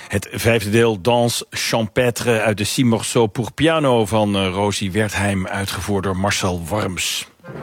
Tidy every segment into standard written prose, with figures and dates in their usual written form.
Het vijfde deel Danse Champêtre uit de 6 morceaux pour piano van Rosie Wertheim, uitgevoerd door Marcel Warms.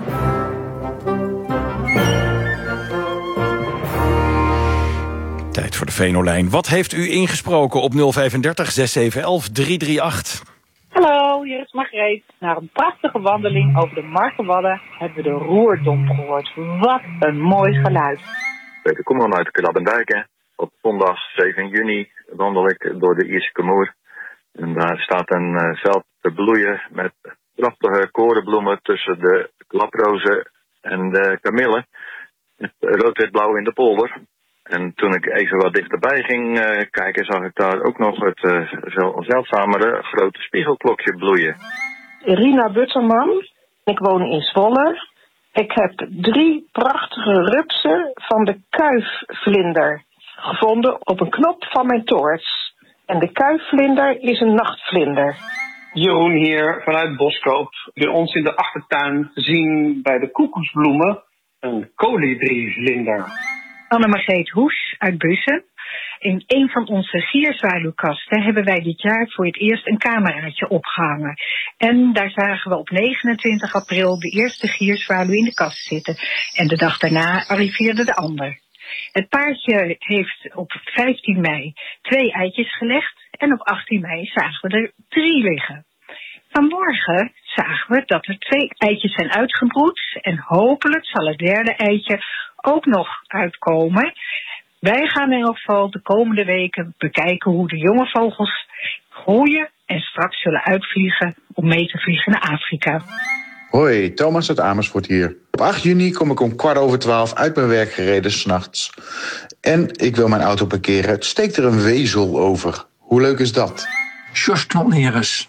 Tijd voor de Venolijn. Wat heeft u ingesproken op 035 6711 338? Hallo, hier is Margreet. Na een prachtige wandeling over de Markenwadden hebben we de Roerdomp gehoord. Wat een mooi geluid. Ik kom dan uit Krabbenduiken. Op zondag 7 juni wandel ik door de Ierse Kemoer. En daar staat een veld te bloeien met prachtige korenbloemen tussen de klaprozen en de kamillen. Rood-wit-blauw in de polder. En toen ik even wat dichterbij ging kijken, zag ik daar ook nog het veel zeldzamere grote spiegelklokje bloeien. Rina Butterman, ik woon in Zwolle. Ik heb 3 prachtige rupsen van de kuifvlinder gevonden op een knop van mijn toorts. En de kuifvlinder is een nachtvlinder. Jeroen hier vanuit Boskoop. Bij ons in de achtertuin gezien bij de koekoesbloemen een kolibrievlinder. Anne-Margreet Hoes uit Bussen. In een van onze gierzwaluwkasten hebben wij dit jaar voor het eerst een cameraatje opgehangen. En daar zagen we op 29 april de eerste gierzwaluw in de kast zitten. En de dag daarna arriveerde de ander. Het paardje heeft op 15 mei 2 eitjes gelegd en op 18 mei zagen we er 3 liggen. Vanmorgen zagen we dat er 2 eitjes zijn uitgebroed en hopelijk zal het 3e eitje ook nog uitkomen. Wij gaan in elk geval de komende weken bekijken hoe de jonge vogels groeien en straks zullen uitvliegen om mee te vliegen naar Afrika. Hoi, Thomas uit Amersfoort hier. Op 8 juni kom ik om 11:15 uit mijn werk gereden 's nachts. En ik wil mijn auto parkeren. Het steekt er een wezel over. Hoe leuk is dat? Jos Knolheres.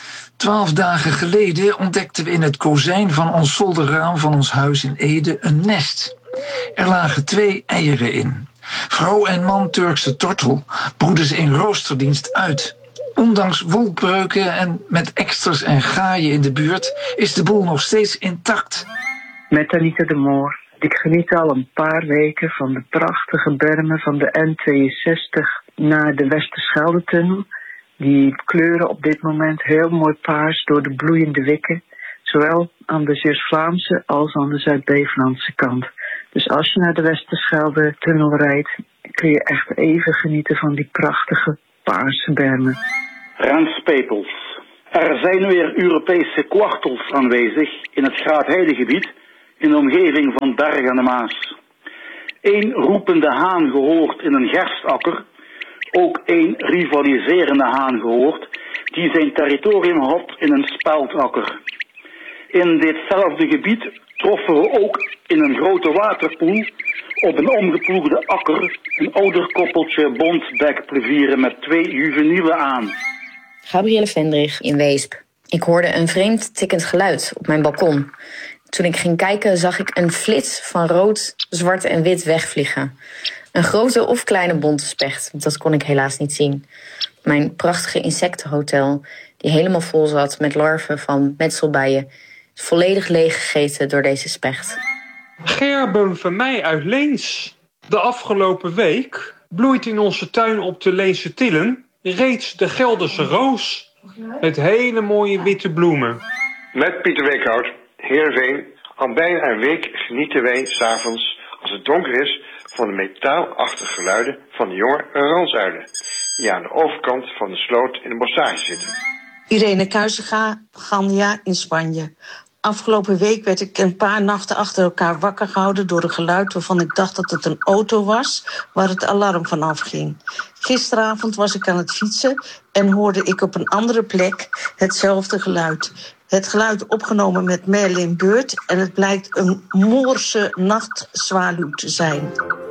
12 dagen geleden ontdekten we in het kozijn van ons zolderraam van ons huis in Ede een nest. Er lagen 2 eieren in. Vrouw en man Turkse tortel broeden ze in roosterdienst uit. Ondanks wolkbreuken en met eksters en gaaien in de buurt is de boel nog steeds intact. Met Anita de Moor. Ik geniet al een paar weken van de prachtige bermen van de N62 naar de Westerschelde-tunnel. Die kleuren op dit moment heel mooi paars door de bloeiende wikken. Zowel aan de Zeeuws-Vlaamse als aan de Zuid-Bevelandse kant. Dus als je naar de Westerschelde-tunnel rijdt, kun je echt even genieten van die prachtige paarse bermen. Rens Pepels. Er zijn weer Europese kwartels aanwezig in het Graatheidegebied in de omgeving van Berg aan de Maas. 1 roepende haan gehoord in een gerstakker. Ook 1 rivaliserende haan gehoord die zijn territorium had in een speldakker. In ditzelfde gebied troffen we ook in een grote waterpoel op een omgeploegde akker een ouder koppeltje bontbekplevieren met 2 juvenielen aan. Gabrielle Vendrig in Weesp. Ik hoorde een vreemd tikkend geluid op mijn balkon. Toen ik ging kijken zag ik een flits van rood, zwart en wit wegvliegen. Een grote of kleine bonte specht, dat kon ik helaas niet zien. Mijn prachtige insectenhotel, die helemaal vol zat met larven van metselbijen, is volledig leeggegeten door deze specht. Gerben van mij uit Leens. De afgelopen week bloeit in onze tuin op de Leense Tillen reeds de Gelderse roos. Met hele mooie witte bloemen. Met Pieter Weekhout, Heerenveen. Al bijna een week genieten wij 's avonds, als het donker is, van de metaalachtige geluiden van de jonge ransuilen, die aan de overkant van de sloot in de bostage zitten. Irene Kuizega, Gandia in Spanje. Afgelopen week werd ik een paar nachten achter elkaar wakker gehouden door een geluid waarvan ik dacht dat het een auto was, waar het alarm van afging. Gisteravond was ik aan het fietsen en hoorde ik op een andere plek hetzelfde geluid. Het geluid opgenomen met Merlin Beurt en het blijkt een Moorse nachtzwaluw te zijn.